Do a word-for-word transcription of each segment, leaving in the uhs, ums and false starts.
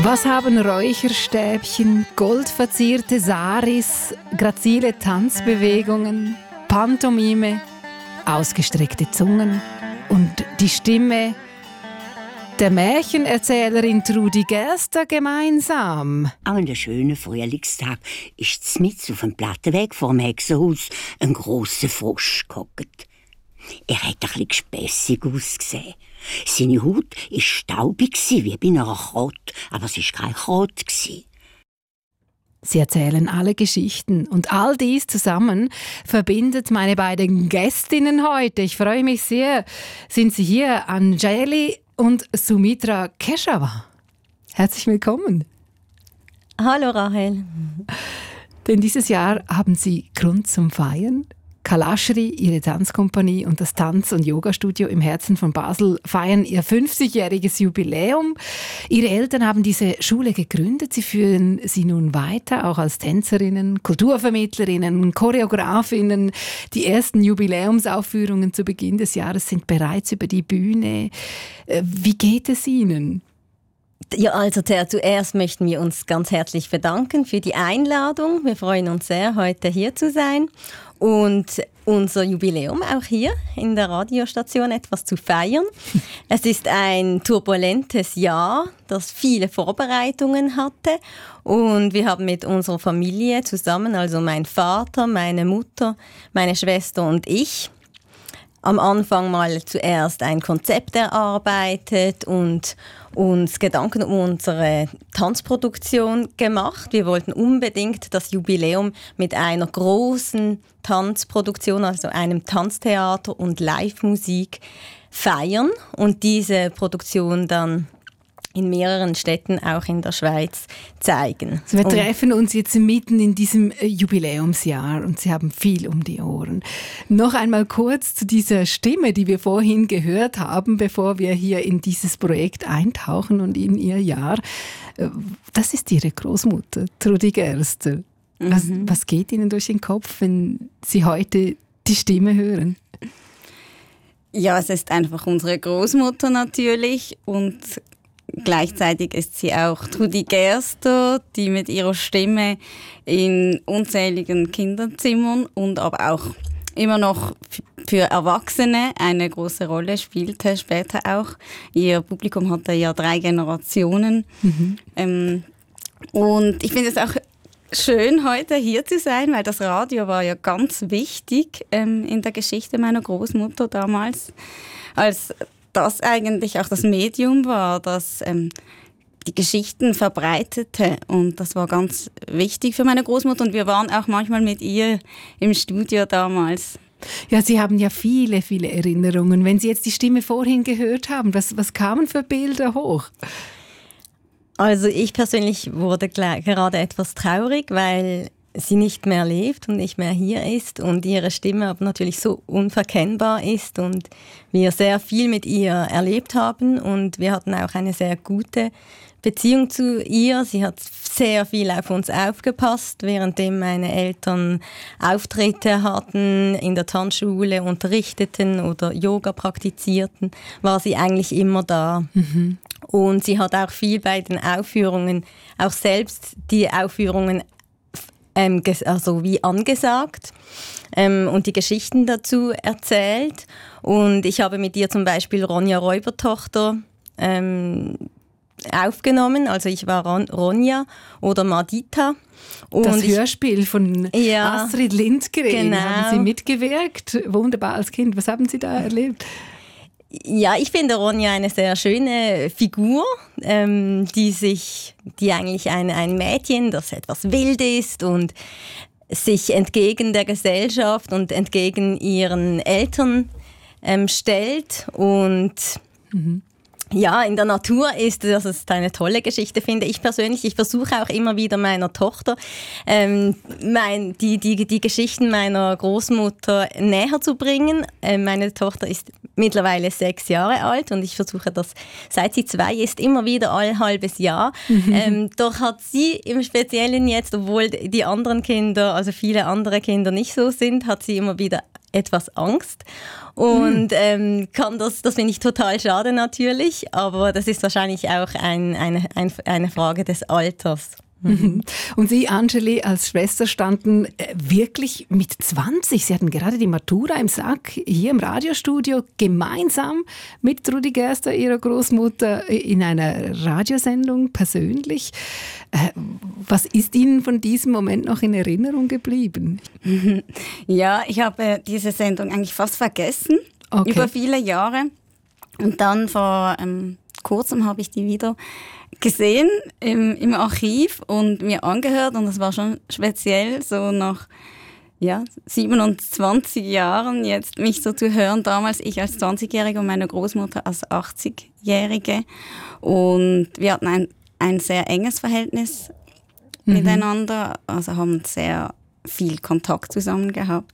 Was haben Räucherstäbchen, goldverzierte Saris, grazile Tanzbewegungen, Pantomime, ausgestreckte Zungen und die Stimme der Märchenerzählerin Trudi Gerster gemeinsam? An einem schönen Frühlingstag ist mitten auf dem Plattenweg vor dem Hexenhaus ein grosser Frosch gehockt. Er hat ein bisschen gespässig ausgesehen. Seine Haut war staubig wie bei einer Krott, aber es war kein Krott. Sie erzählen alle Geschichten und all dies zusammen verbindet meine beiden Gästinnen heute. Ich freue mich sehr, sind Sie hier, Anjali und Sumitra Keshawa. Herzlich willkommen. Hallo Rahel. Denn dieses Jahr haben Sie Grund zum Feiern. Kalashri, Ihre Tanzkompanie und das Tanz- und Yogastudio im Herzen von Basel feiern ihr fünfzigjähriges Jubiläum. Ihre Eltern haben diese Schule gegründet. Sie führen sie nun weiter, auch als Tänzerinnen, Kulturvermittlerinnen, Choreografinnen. Die ersten Jubiläumsaufführungen zu Beginn des Jahres sind bereits über die Bühne. Wie geht es Ihnen? Ja, also zuerst möchten wir uns ganz herzlich bedanken für die Einladung. Wir freuen uns sehr, heute hier zu sein und unser Jubiläum auch hier in der Radiostation etwas zu feiern. Es ist ein turbulentes Jahr, das viele Vorbereitungen hatte, und wir haben mit unserer Familie zusammen, also mein Vater, meine Mutter, meine Schwester und ich, am Anfang mal zuerst ein Konzept erarbeitet und uns Gedanken um unsere Tanzproduktion gemacht. Wir wollten unbedingt das Jubiläum mit einer großen Tanzproduktion, also einem Tanztheater und Live-Musik feiern und diese Produktion dann in mehreren Städten, auch in der Schweiz, zeigen. Also wir treffen uns jetzt mitten in diesem Jubiläumsjahr und Sie haben viel um die Ohren. Noch einmal kurz zu dieser Stimme, die wir vorhin gehört haben, bevor wir hier in dieses Projekt eintauchen und in Ihr Jahr. Das ist Ihre Großmutter, Trudi Gerster. Was, mhm. was geht Ihnen durch den Kopf, wenn Sie heute die Stimme hören? Ja, es ist einfach unsere Großmutter natürlich, und gleichzeitig ist sie auch Trudi Gerster, die mit ihrer Stimme in unzähligen Kinderzimmern und aber auch immer noch für Erwachsene eine große Rolle spielte, später auch. Ihr Publikum hatte ja drei Generationen. Mhm. Ähm, und ich finde es auch schön, heute hier zu sein, weil das Radio war ja ganz wichtig ähm, in der Geschichte meiner Großmutter damals, als das eigentlich auch das Medium war, das ähm, die Geschichten verbreitete. Und das war ganz wichtig für meine Großmutter. Und wir waren auch manchmal mit ihr im Studio damals. Ja, Sie haben ja viele, viele Erinnerungen. Wenn Sie jetzt die Stimme vorhin gehört haben, was, was kamen für Bilder hoch? Also ich persönlich wurde gerade etwas traurig, weil sie nicht mehr lebt und nicht mehr hier ist und ihre Stimme aber natürlich so unverkennbar ist und wir sehr viel mit ihr erlebt haben und wir hatten auch eine sehr gute Beziehung zu ihr. Sie hat sehr viel auf uns aufgepasst, währenddem meine Eltern Auftritte hatten, in der Tanzschule unterrichteten oder Yoga praktizierten, war sie eigentlich immer da. Mhm. Und sie hat auch viel bei den Aufführungen, auch selbst die Aufführungen Ähm, also wie angesagt ähm, und die Geschichten dazu erzählt. Und ich habe mit ihr zum Beispiel Ronja Räubertochter ähm, aufgenommen. Also ich war Ron- Ronja oder Madita. Und das ich, Hörspiel von ja, Astrid Lindgren. Genau. Haben Sie mitgewirkt? Wunderbar als Kind. Was haben Sie da erlebt? Ja, ich finde Ronja eine sehr schöne Figur, ähm, die sich, die eigentlich ein, ein Mädchen, das etwas wild ist und sich entgegen der Gesellschaft und entgegen ihren Eltern ähm, stellt und mhm. ja, in der Natur ist, das ist eine tolle Geschichte, finde ich persönlich. Ich versuche auch immer wieder meiner Tochter ähm, mein, die, die, die Geschichten meiner Großmutter näher zu bringen. Ähm, meine Tochter ist mittlerweile sechs Jahre alt und ich versuche das, seit sie zwei ist, immer wieder ein halbes Jahr. Mhm. Ähm, doch hat sie im Speziellen jetzt, obwohl die anderen Kinder, also viele andere Kinder nicht so sind, hat sie immer wieder etwas Angst und mhm. ähm, kann das, das finde ich total schade natürlich, aber das ist wahrscheinlich auch ein, eine, ein, eine Frage des Alters. Mhm. Und Sie, Angeli, als Schwester standen äh, wirklich mit zwanzig, Sie hatten gerade die Matura im Sack, hier im Radiostudio, gemeinsam mit Trudi Gerster, Ihrer Großmutter, in einer Radiosendung persönlich. Äh, was ist Ihnen von diesem Moment noch in Erinnerung geblieben? Ja, ich habe diese Sendung eigentlich fast vergessen, okay. über viele Jahre. Und dann vor ähm, kurzem habe ich die wieder gesehen im, im Archiv und mir angehört, und das war schon speziell, so nach ja, siebenundzwanzig Jahren jetzt mich so zu hören, damals ich als zwanzigjährige und meine Großmutter als achtzigjährige, und wir hatten ein, ein sehr enges Verhältnis mhm. miteinander, also haben sehr viel Kontakt zusammen gehabt,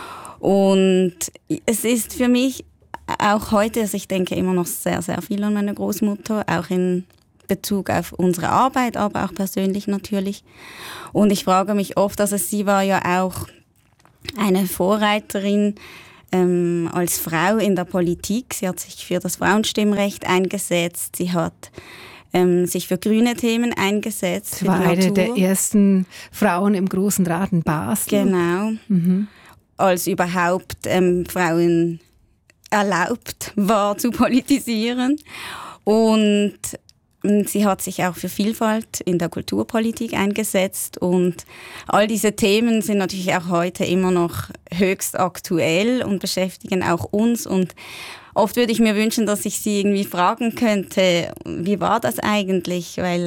und es ist für mich auch heute, also ich denke immer noch sehr, sehr viel an meine Großmutter, auch in Bezug auf unsere Arbeit, aber auch persönlich natürlich. Und ich frage mich oft, also sie war ja auch eine Vorreiterin ähm, als Frau in der Politik. Sie hat sich für das Frauenstimmrecht eingesetzt. Sie hat ähm, sich für grüne Themen eingesetzt. Sie war eine der ersten Frauen im Großen Rat in Basel. Genau. Mhm. Als überhaupt ähm, Frauen erlaubt war zu politisieren. Und sie hat sich auch für Vielfalt in der Kulturpolitik eingesetzt, und all diese Themen sind natürlich auch heute immer noch höchst aktuell und beschäftigen auch uns, und oft würde ich mir wünschen, dass ich sie irgendwie fragen könnte, wie war das eigentlich, weil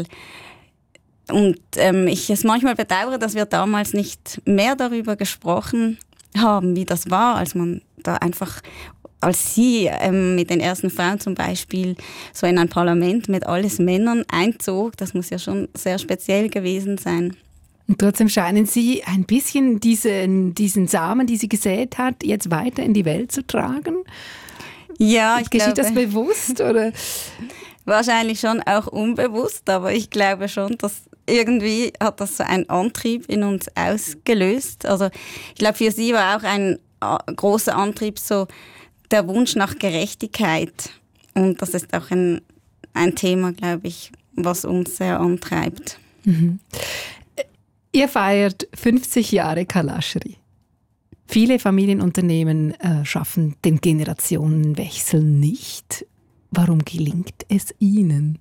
und ähm, ich es manchmal bedauere, dass wir damals nicht mehr darüber gesprochen haben, wie das war, als man da einfach als sie ähm, mit den ersten Frauen zum Beispiel so in ein Parlament mit alles Männern einzog, das muss ja schon sehr speziell gewesen sein. Und trotzdem scheinen Sie ein bisschen diesen, diesen Samen, die sie gesät hat, jetzt weiter in die Welt zu tragen? Ja, ich Geschieht glaube, das bewusst, oder? Wahrscheinlich schon auch unbewusst, aber ich glaube schon, dass irgendwie hat das so einen Antrieb in uns ausgelöst. Also ich glaube, für sie war auch ein äh, großer Antrieb so der Wunsch nach Gerechtigkeit. Und das ist auch ein, ein Thema, glaube ich, was uns sehr antreibt. Mhm. Ihr feiert fünfzig Jahre Kalashri. Viele Familienunternehmen äh, schaffen den Generationenwechsel nicht. Warum gelingt es Ihnen?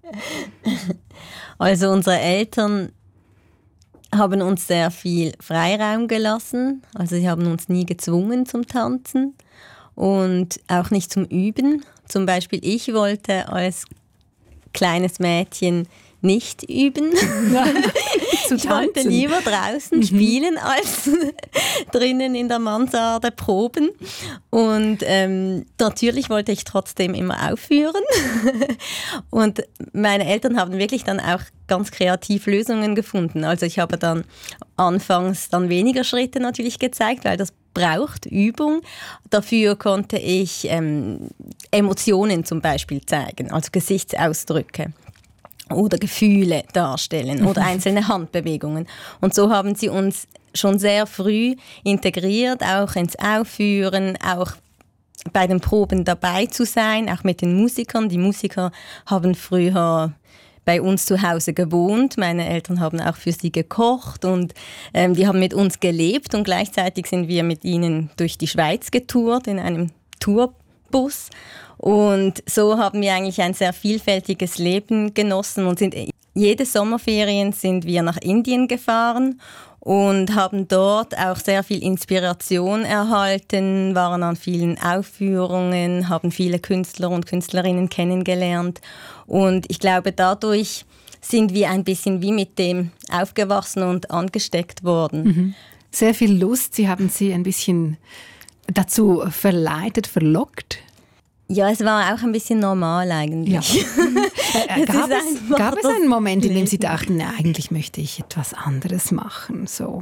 Also unsere Eltern haben uns sehr viel Freiraum gelassen. Also sie haben uns nie gezwungen zum Tanzen. Und auch nicht zum Üben. Zum Beispiel ich wollte als kleines Mädchen nicht üben. Ich wollte lieber draußen mhm. spielen, als drinnen in der Mansarde proben. Und ähm, natürlich wollte ich trotzdem immer aufführen. Und meine Eltern haben wirklich dann auch ganz kreativ Lösungen gefunden. Also ich habe dann anfangs dann weniger Schritte natürlich gezeigt, weil das braucht Übung. Dafür konnte ich ähm, Emotionen zum Beispiel zeigen, also Gesichtsausdrücke oder Gefühle darstellen oder einzelne Handbewegungen. Und so haben sie uns schon sehr früh integriert, auch ins Aufführen, auch bei den Proben dabei zu sein, auch mit den Musikern. Die Musiker haben früher bei uns zu Hause gewohnt. Meine Eltern haben auch für sie gekocht und ähm, die haben mit uns gelebt, und gleichzeitig sind wir mit ihnen durch die Schweiz getourt in einem Tourbus. Und so haben wir eigentlich ein sehr vielfältiges Leben genossen und sind jede Sommerferien sind wir nach Indien gefahren und haben dort auch sehr viel Inspiration erhalten, waren an vielen Aufführungen, haben viele Künstler und Künstlerinnen kennengelernt, und ich glaube, dadurch sind wir ein bisschen wie mit dem aufgewachsen und angesteckt worden. Mhm. Sehr viel Lust, Sie haben sie ein bisschen dazu verleitet, verlockt? Ja, es war auch ein bisschen normal eigentlich. Ja. äh, gab, es, gab es einen Moment, in dem Sie dachten, na, eigentlich möchte ich etwas anderes machen? So.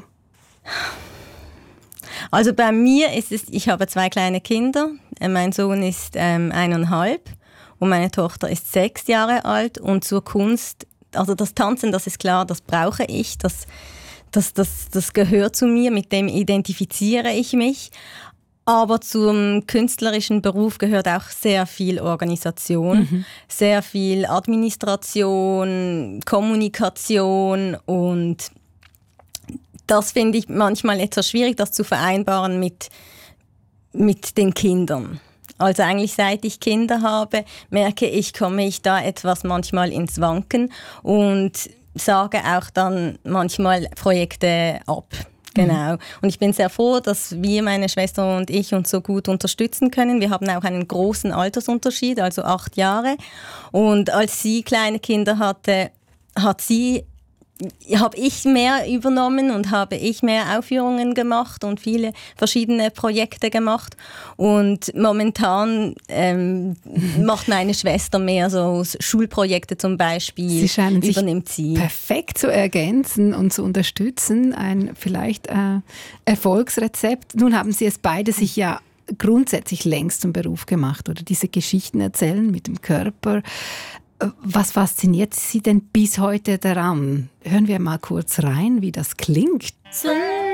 Also bei mir ist es, ich habe zwei kleine Kinder. Mein Sohn ist ähm, eineinhalb und meine Tochter ist sechs Jahre alt. Und zur Kunst, also das Tanzen, das ist klar, das brauche ich, das, das, das, das gehört zu mir, mit dem identifiziere ich mich. Aber zum künstlerischen Beruf gehört auch sehr viel Organisation, mhm. sehr viel Administration, Kommunikation, und das finde ich manchmal etwas schwierig, das zu vereinbaren mit, mit den Kindern. Also eigentlich seit ich Kinder habe, merke ich, komme ich da etwas manchmal ins Wanken und sage auch dann manchmal Projekte ab. Genau. Und ich bin sehr froh, dass wir, meine Schwester und ich, uns so gut unterstützen können. Wir haben auch einen großen Altersunterschied, also acht Jahre. Und als sie kleine Kinder hatte, hat sie habe ich mehr übernommen und habe ich mehr Aufführungen gemacht und viele verschiedene Projekte gemacht. Und momentan ähm, macht meine Schwester mehr so Schulprojekte zum Beispiel. Sie scheinen übernimmt sich sie. perfekt zu ergänzen und zu unterstützen. Ein vielleicht äh, Erfolgsrezept. Nun haben Sie es beide sich ja grundsätzlich längst zum Beruf gemacht, oder diese Geschichten erzählen mit dem Körper. Was fasziniert Sie denn bis heute daran? Hören wir mal kurz rein, wie das klingt.